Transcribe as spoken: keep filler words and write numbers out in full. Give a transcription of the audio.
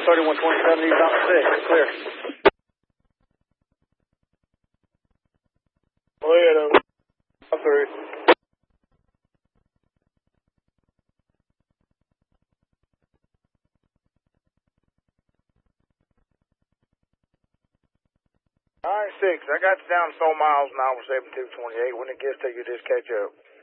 thirty-one twenty-seven, he's on six. Clear. Go ahead, over. I'm through. Nine six. I got you down four miles an hour, seventy-two twenty-eight. When it gets to you, just catch up.